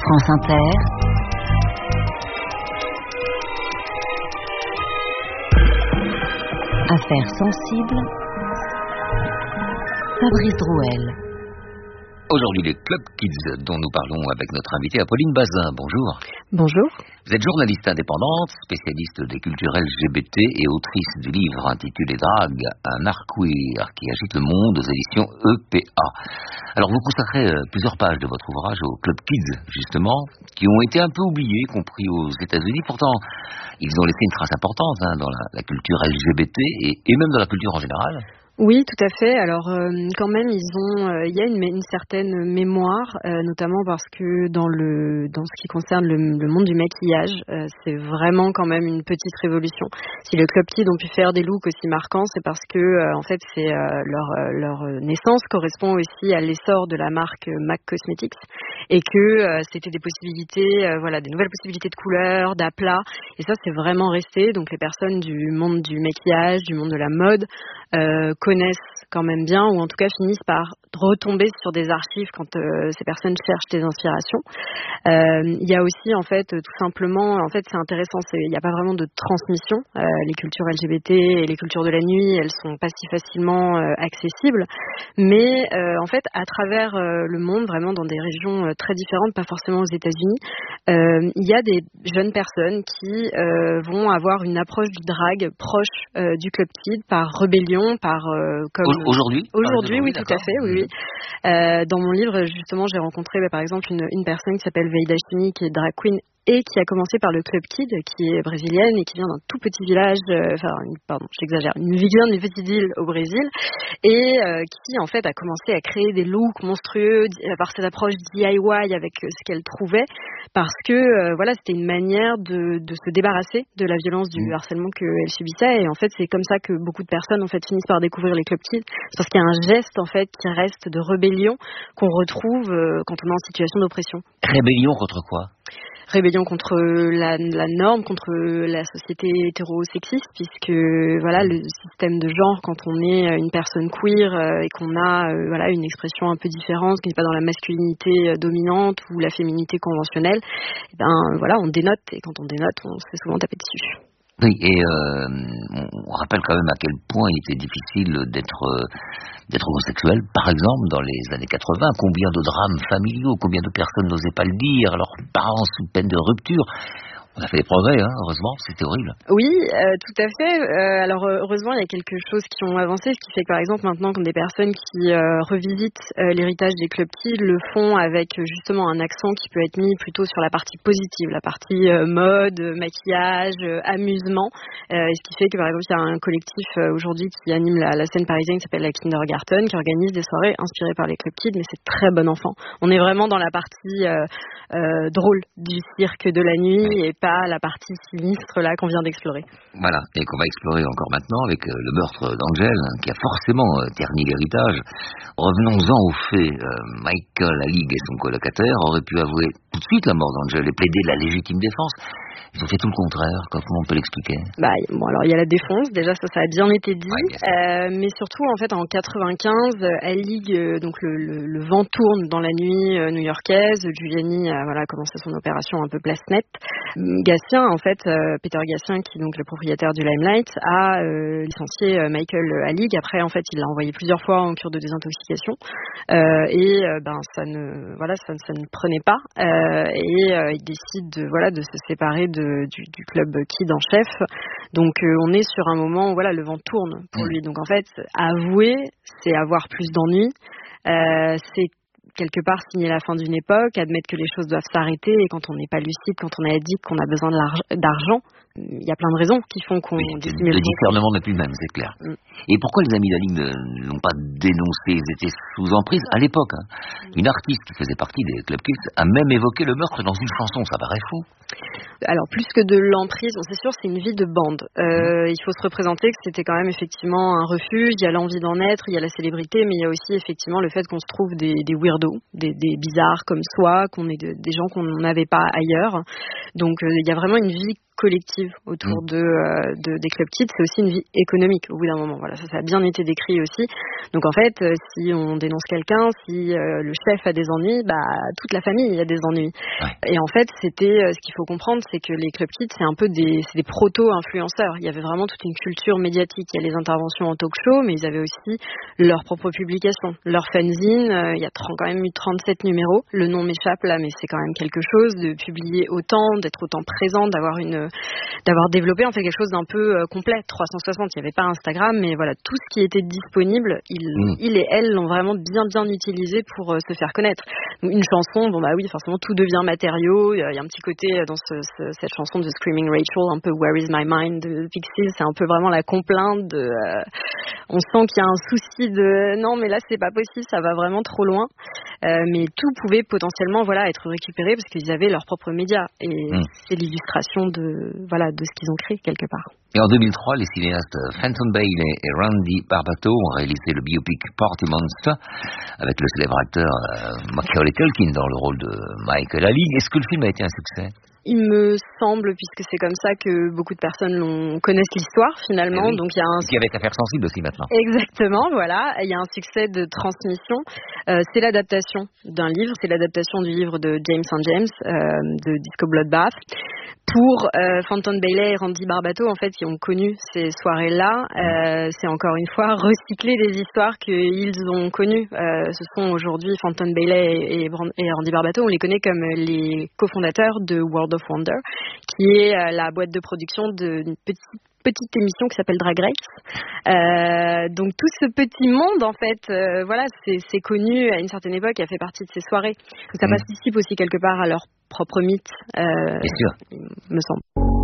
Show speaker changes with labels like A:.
A: France Inter. Affaires sensibles. Fabrice Drouel.
B: Aujourd'hui, les Club Kids dont nous parlons avec notre invitée Apolline Bazin. Bonjour.
C: Bonjour.
B: Vous êtes journaliste indépendante, spécialiste des cultures LGBT et autrice du livre intitulé Drague, un art queer qui agite le monde aux éditions EPA. Alors vous consacrez plusieurs pages de votre ouvrage aux Club Kids, justement, qui ont été un peu oubliés, y compris aux États-Unis. Pourtant, ils ont laissé une trace importante dans la culture LGBT et même dans la culture en général.
C: Oui, tout à fait. Alors, quand même, il y a une certaine mémoire, notamment parce que dans ce qui concerne le monde du maquillage, c'est vraiment quand même une petite révolution. Si les Club Kids ont pu faire des looks aussi marquants, c'est parce que, en fait, c'est leur naissance correspond aussi à l'essor de la marque MAC Cosmetics et que c'était des possibilités, des nouvelles possibilités de couleurs, d'aplats. Et ça, c'est vraiment resté. Donc, les personnes du monde du maquillage, du monde de la mode, connaissent quand même bien, ou en tout cas finissent par retomber sur des archives quand ces personnes cherchent des inspirations. Il y a aussi, en fait, tout simplement, en fait, c'est intéressant, il n'y a pas vraiment de transmission. Les cultures LGBT et les cultures de la nuit, elles sont pas si facilement accessibles, mais en fait, à travers le monde, vraiment dans des régions très différentes, pas forcément aux États-Unis, il y a des jeunes personnes qui vont avoir une approche du drag proche du Club Kid par rébellion, par comme
B: aujourd'hui,
C: oui, tout à fait, oui. Dans mon livre, justement, j'ai rencontré par exemple une personne qui s'appelle Veida Chini, qui est drag queen et qui a commencé par le Club Kid, qui est brésilienne et qui vient d'un tout petit village, j'exagère, une vient d'une petite île au Brésil, et qui en fait a commencé à créer des looks monstrueux par cette approche DIY avec ce qu'elle trouvait, parce que c'était une manière de se débarrasser de la violence du harcèlement qu'elle subissait. Et en fait, c'est comme ça que beaucoup de personnes en fait finissent par découvrir les Club Kids, parce qu'il y a un geste en fait qui reste de rébellion qu'on retrouve quand on est en situation d'oppression.
B: Rébellion contre quoi ?
C: Rébellion contre la norme, contre la société hétérosexiste, puisque le système de genre, quand on est une personne queer et qu'on a une expression un peu différente, qui n'est pas dans la masculinité dominante ou la féminité conventionnelle, on dénote, et quand on dénote, on se fait souvent taper dessus.
B: Oui, et on rappelle quand même à quel point il était difficile d'être homosexuel, par exemple, dans les années 80. Combien de drames familiaux, combien de personnes n'osaient pas le dire, leurs parents sous peine de rupture. On a fait des progrès, heureusement, c'était horrible.
C: Oui, tout à fait. Alors heureusement, il y a quelque chose qui ont avancé, ce qui fait que par exemple maintenant, quand des personnes qui revisitent l'héritage des Club Kids le font avec justement un accent qui peut être mis plutôt sur la partie positive, la partie mode, maquillage, amusement. Et ce qui fait que par exemple, il y a un collectif aujourd'hui qui anime la scène parisienne qui s'appelle la Kindergarten, qui organise des soirées inspirées par les Club Kids, mais c'est très bon enfant. On est vraiment dans la partie drôle du cirque de la nuit, et pas la partie sinistre là qu'on vient d'explorer.
B: Voilà, et qu'on va explorer encore maintenant avec le meurtre d'Angel, qui a forcément terni l'héritage. Revenons-en aux faits. Michael Alig et son colocataire auraient pu avouer tout de suite la mort d'Angel et plaider la légitime défense. Ils ont fait tout le contraire. Comment on peut l'expliquer ?
C: Alors il y a la défense, déjà ça a bien été dit, mais surtout en fait en 95, Alig, donc le vent tourne dans la nuit new-yorkaise. Giuliani a commencé son opération un peu place nette. Gatien, en fait, Peter Gatien, qui est donc le propriétaire du Limelight, a licencié Michael Alig. Après, en fait, il l'a envoyé plusieurs fois en cure de désintoxication, ça ne prenait pas, il décide de se séparer du club Kid en chef. Donc, on est sur un moment où le vent tourne pour lui. Donc, en fait, avouer, c'est avoir plus d'ennuis. C'est quelque part signer la fin d'une époque, admettre que les choses doivent s'arrêter, et quand on n'est pas lucide, quand on est addict, qu'on a besoin d'argent, il y a plein de raisons qui font qu'on dissimule.
B: Le discernement n'est plus le même, c'est clair. Et pourquoi les amis d'Alig ne l'ont pas dénoncé ? Ils étaient sous emprise à l'époque. Une artiste qui faisait partie des Club Kids a même évoqué le meurtre dans une chanson, ça paraît fou.
C: Alors plus que de l'emprise, c'est sûr, c'est une vie de bande. Il faut se représenter que c'était quand même effectivement un refuge, il y a l'envie d'en être, il y a la célébrité, mais il y a aussi effectivement le fait qu'on se trouve des weirdos, des bizarres comme soi, qu'on est des gens qu'on n'avait pas ailleurs. Donc il y a vraiment une vie collective autour des club kids, c'est aussi une vie économique au bout d'un moment. Voilà, ça a bien été décrit aussi. Donc en fait, si on dénonce quelqu'un, si le chef a des ennuis, toute la famille a des ennuis.
B: Ouais.
C: Et en fait, ce qu'il faut comprendre, c'est que les club kids, c'est un peu des proto-influenceurs. Il y avait vraiment toute une culture médiatique. Il y a les interventions en talk-show, mais ils avaient aussi leurs propres publications, leur fanzine. Il y a quand même eu 37 numéros. Le nom m'échappe là, mais c'est quand même quelque chose de publier autant, d'être autant présent, d'avoir développé en fait quelque chose d'un peu complet, 360. Il n'y avait pas Instagram, mais voilà, tout ce qui était disponible, ils et elles l'ont vraiment bien utilisé pour se faire connaître. Une chanson, oui, forcément tout devient matériau. Il y a un petit côté dans cette chanson de Screaming Rachel, un peu Where is my mind de Pixies, c'est un peu vraiment la complainte de on sent qu'il y a un souci de non mais là c'est pas possible, ça va vraiment trop loin. Mais tout pouvait potentiellement être récupéré parce qu'ils avaient leurs propres médias et c'est l'illustration de ce qu'ils ont créé quelque part.
B: Et en 2003, les cinéastes Fenton Bailey et Randy Barbato ont réalisé le biopic Party Monster avec le célèbre acteur Macaulay Culkin dans le rôle de Michael Ali. Est-ce que le film a été un succès ?
C: Il me semble, puisque c'est comme ça que beaucoup de personnes connaissent l'histoire finalement.
B: Oui.
C: Donc il y a
B: qui avait affaire sensible aussi maintenant.
C: Exactement, voilà. Il y a un succès de transmission. C'est l'adaptation d'un livre, c'est l'adaptation du livre de James St. James, de Disco Bloodbath. Pour Fenton Bailey et Randy Barbato, en fait, qui ont connu ces soirées-là, c'est encore une fois recycler des histoires qu'ils ont connues. Ce sont aujourd'hui Fenton Bailey et Randy Barbato, on les connaît comme les cofondateurs de World of Wonder, qui est la boîte de production d'une petite émission qui s'appelle Drag Race. Donc tout ce petit monde, en fait, c'est connu à une certaine époque et a fait partie de ces soirées. Donc ça participe aussi quelque part à leur propre mythe,
B: Bien sûr.
C: il me semble.